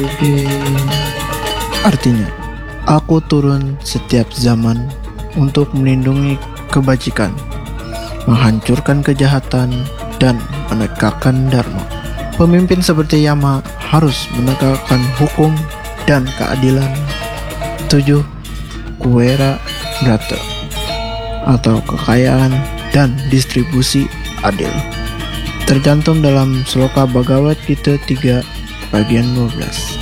Artinya, aku turun setiap zaman untuk melindungi kebajikan, menghancurkan kejahatan, dan menegakkan dharma. Pemimpin seperti Yama harus menegakkan hukum dan keadilan. 7. Kuwera Brata atau kekayaan dan distribusi adil, tercantum dalam Sloka Bhagavad Gita 3 bagian 12.